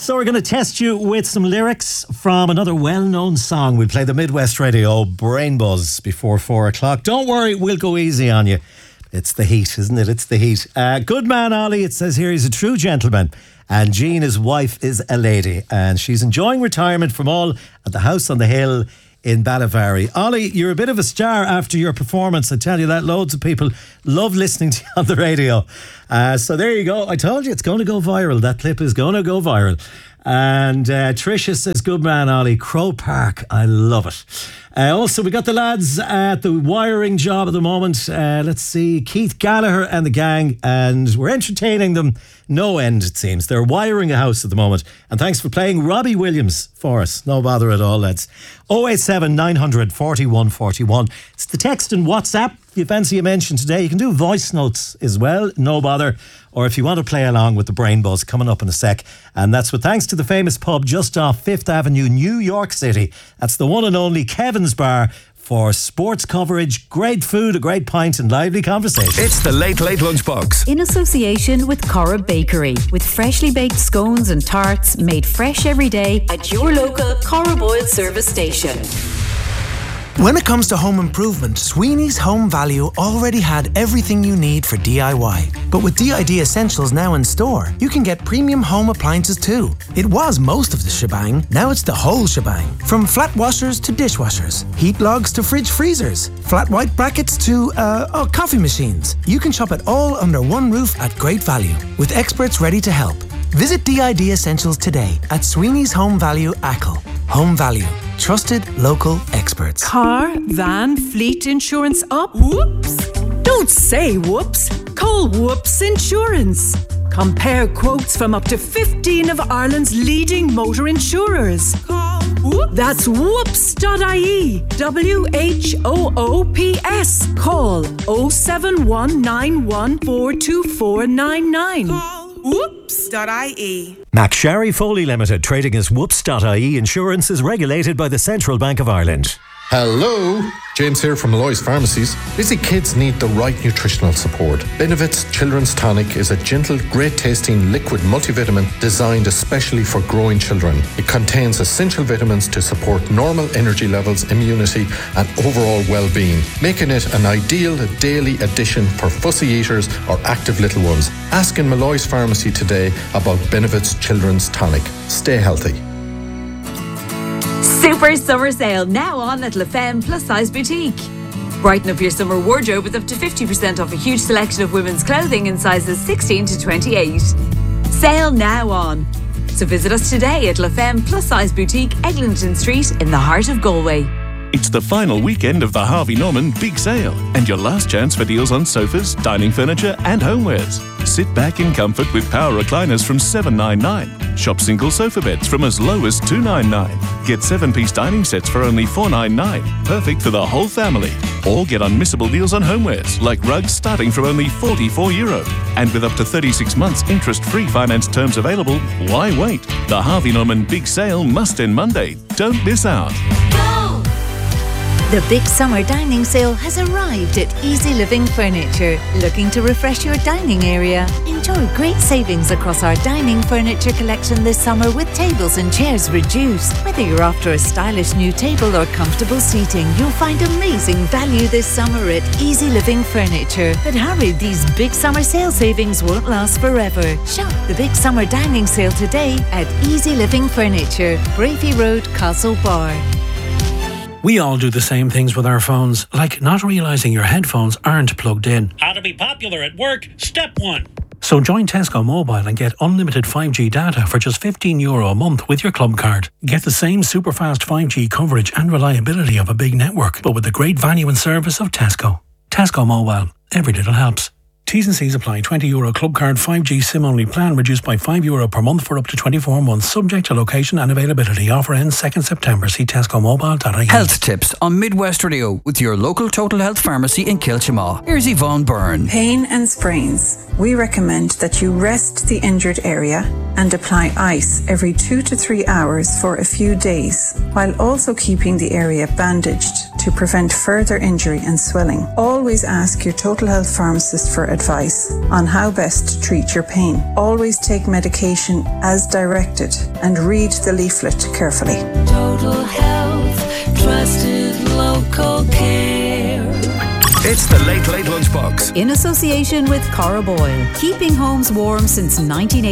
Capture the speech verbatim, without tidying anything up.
So we're going to test you with some lyrics from another well-known song. We'll play the Midwest Radio Brain Buzz before four o'clock. Don't worry, we'll go easy on you. It's the heat, isn't it? It's the heat. Uh, good man, Ollie. It says here he's a true gentleman. And Jean, his wife, is a lady. And she's enjoying retirement from all at the house on the hill in Ballivary. Ollie, you're a bit of a star after your performance. I tell you that. Loads of people love listening to you on the radio. Uh, so there you go. I told you it's going to go viral. That clip is going to go viral. And uh, Tricia says, good man, Ollie. Crow Park. I love it. Uh, also, we got the lads at the wiring job at the moment. Uh, let's see. Keith Gallagher and the gang. And we're entertaining them no end, it seems. They're wiring a house at the moment. And thanks for playing Robbie Williams for us. No bother at all, lads. oh eight seven nine hundred forty-one forty-one. It's the text and WhatsApp. If you fancy a mention today, you can do voice notes as well. No bother. Or if you want to play along with the Brain Buzz, coming up in a sec. And that's with thanks to the famous pub just off Fifth Avenue, New York City. That's the one and only Kevin's Bar for sports coverage, great food, a great pint and lively conversation. It's the Late Late Lunchbox. In association with Cora Bakery, with freshly baked scones and tarts made fresh every day at your local Cora Boyle service station. When it comes to home improvement, Sweeney's Home Value already had everything you need for D I Y. But with D I D Essentials now in store, you can get premium home appliances too. It was most of the shebang, now it's the whole shebang. From flat washers to dishwashers, heat logs to fridge freezers, flat white brackets to, uh, oh, coffee machines. You can shop it all under one roof at great value, with experts ready to help. Visit D I D Essentials today at Sweeney's Home Value Ackle. Home Value. Trusted local experts. Car, van, fleet insurance up? Whoops! Don't say whoops. Call Whoops Insurance. Compare quotes from up to fifteen of Ireland's leading motor insurers. Call Whoops. That's whoops dot I E. W H O O P S. Call oh seven one nine one four two four nine nine. Call whoops dot I E. McSharry Foley Limited, trading as whoops dot I E Insurance, is regulated by the Central Bank of Ireland. Hello, James here from Malloy's Pharmacies. Busy kids need the right nutritional support. Benevit's Children's Tonic is a gentle, great-tasting liquid multivitamin designed especially for growing children. It contains essential vitamins to support normal energy levels, immunity and overall well-being, making it an ideal daily addition for fussy eaters or active little ones. Ask in Malloy's Pharmacy today about Benevit's Children's Tonic. Stay healthy. Super summer sale now on at La Femme Plus Size Boutique. Brighten up your summer wardrobe with up to fifty percent off a huge selection of women's clothing in sizes sixteen to twenty-eight. Sale now on. So visit us today at La Femme Plus Size Boutique, Eglinton Street in the heart of Galway. It's the final weekend of the Harvey Norman Big Sale and your last chance for deals on sofas, dining furniture and homewares. Sit back in comfort with power recliners from seven ninety-nine. Shop single sofa beds from as low as two ninety-nine. Get seven-piece dining sets for only four ninety-nine. Perfect for the whole family. Or get unmissable deals on homewares like rugs starting from only forty-four euro. And with up to thirty-six months interest-free finance terms available, why wait? The Harvey Norman Big Sale must end Monday. Don't miss out. The big summer dining sale has arrived at Easy Living Furniture. Looking to refresh your dining area? Enjoy great savings across our dining furniture collection this summer with tables and chairs reduced. Whether you're after a stylish new table or comfortable seating, you'll find amazing value this summer at Easy Living Furniture. But hurry, these big summer sale savings won't last forever. Shop the big summer dining sale today at Easy Living Furniture, Bravey Road, Castlebar. We all do the same things with our phones, like not realising your headphones aren't plugged in. How to be popular at work, step one. So join Tesco Mobile and get unlimited five G data for just fifteen euro a month with your club card. Get the same super fast five G coverage and reliability of a big network, but with the great value and service of Tesco. Tesco Mobile. Every little helps. T's and C's apply. twenty euro club card five G SIM only plan reduced by five euro per month for up to twenty-four months, subject to location and availability. Offer ends second September. See tesco mobile dot I E. Health tips on Midwest Radio with your local Total Health Pharmacy in Kilchamaw. Here's Yvonne Byrne. Pain and sprains. We recommend that you rest the injured area and apply ice every two to three hours for a few days, while also keeping the area bandaged to prevent further injury and swelling. Always ask your Total Health pharmacist for advice on how best to treat your pain. Always take medication as directed and read the leaflet carefully. Total Health, trusted local care. It's the Late Late Lunchbox. In association with Cora Boyle, keeping homes warm since nineteen eighty.